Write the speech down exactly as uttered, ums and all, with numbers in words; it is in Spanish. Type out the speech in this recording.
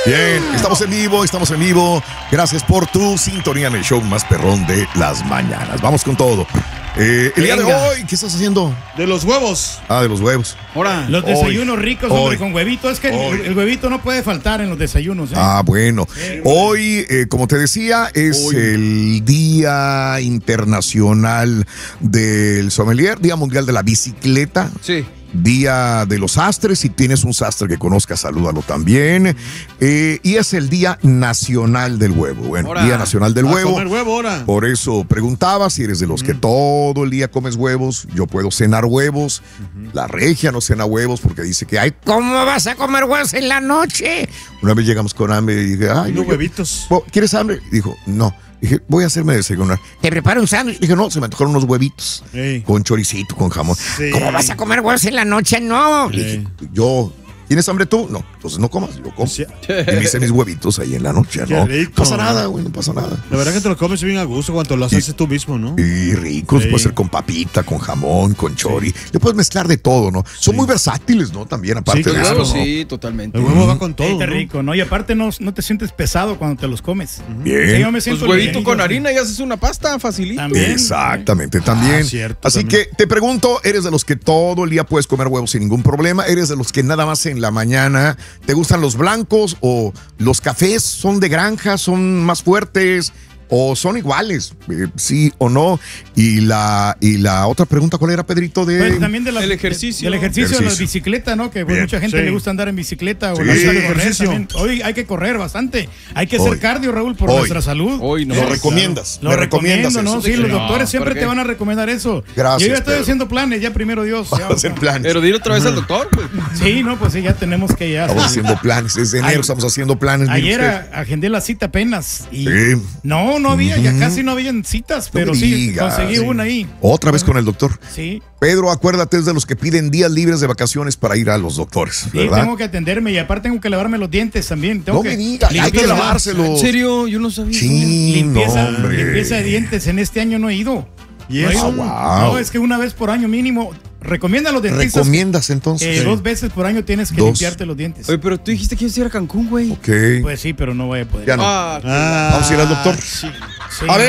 Bien, estamos en vivo, estamos en vivo. Gracias por tu sintonía en el show más perrón de las mañanas. Vamos con todo. Eh, el día de hoy, ¿qué estás haciendo? De los huevos. Ah, de los huevos. Ahora, los desayunos hoy, ricos, hombre, hoy, con huevito. Es que el, el huevito no puede faltar en los desayunos. ¿eh? Ah, bueno. Eh, hoy, eh, como te decía, es hoy. el Día Internacional del Sommelier, Día Mundial de la Bicicleta. Sí. Día de los sastres, si tienes un sastre que conozcas, salúdalo también. Eh, y es el Día Nacional del Huevo. Bueno, Hora. Día Nacional del A Huevo. Comer huevo ahora. Por eso preguntaba si eres de los que mm. todo el día comes huevos. Yo puedo cenar huevos. Uh-huh. La regia no cena huevos porque dice que, ay, ¿cómo vas a comer huevos en la noche? Una vez llegamos con hambre y dije, ay, unos no, huevitos. Yo, ¿quieres hambre? Y dijo, no. Dije, voy a hacerme desayunar. ¿Te preparo un sándwich? Dije, no, se me antojaron unos huevitos. Ey. Con choricito, con jamón. Sí. ¿Cómo vas a comer huevos en la noche? No. Dije, yo, ¿tienes hambre tú? No, entonces no comas, yo como. Sí. Y me hice mis huevitos ahí en la noche, Qué ¿no? rico, no pasa nada, güey, no pasa nada. La verdad que te lo comes bien a gusto cuando lo haces y, tú mismo, ¿no? Y ricos, sí. Puede ser con papita, con jamón, con chori. Sí. Le puedes mezclar de todo, ¿no? Son sí. muy versátiles, ¿no? También, aparte sí, de claro, eso, ¿no? Sí, totalmente. El huevo va con todo, Está ¿no? rico, ¿no? Y aparte no, no te sientes pesado cuando te los comes. Bien. Sí, yo me siento pues huevito bien, con yo, harina y haces una pasta facilita. También. Exactamente, también. Ah, cierto, Así también. que te pregunto, ¿eres de los que todo el día puedes comer huevos sin ningún problema? ¿Eres de los que nada más en la mañana te gustan los blancos o los cafés son de granja, son más fuertes o son iguales? Eh, sí o no. Y la y la otra pregunta, ¿cuál era, Pedrito? De pues también de la, el ejercicio. Del ejercicio, ejercicio. de la bicicleta, ¿no? Que pues, mucha gente sí. le gusta andar en bicicleta o sí. le gusta correr ejercicio. también. Hoy hay que correr bastante. Hay que hacer Hoy. cardio, Raúl, por Hoy. nuestra salud. Hoy no. ¿Lo Claro. recomiendas? Lo ¿Me recomiendo, recomiendas ¿no? eso? Sí, los No, doctores siempre ¿por te qué? van a recomendar eso. Gracias, Yo ya estoy Pedro. haciendo planes, ya primero Dios. Vamos a hacer planes. Pero dile otra vez al doctor, güey. Sí, no, pues sí, ya tenemos que ya. Estamos haciendo planes. Desde enero Ay, estamos haciendo planes. Ayer a, agendé la cita apenas. Y Sí. No, no había, ya casi no habían citas, pero No me sí, digas. conseguí Sí. una ahí. Otra vez con el doctor. Sí. Pedro, acuérdate, es de los que piden días libres de vacaciones para ir a los doctores, Sí, ¿verdad? tengo que atenderme y aparte tengo que lavarme los dientes también. Tengo No que, me digas, hay que limpieza- lavárselos. ¿En serio? Yo no sabía. Sí, Limpieza, no, hombre. limpieza de dientes, en este año no he ido. ¿Y No he eso? ido. Ah, wow. No, es que una vez por año mínimo. Recomiendan los dentistas ¿Recomiendas entonces? que Sí. dos veces por año tienes que Dos. limpiarte los dientes. Oye, pero tú dijiste que ibas a ir a Cancún, güey. Ok. Pues sí, pero no voy a poder. Ya no. Ah, Ah, Vamos a ir al doctor. sí. Sí, A ver.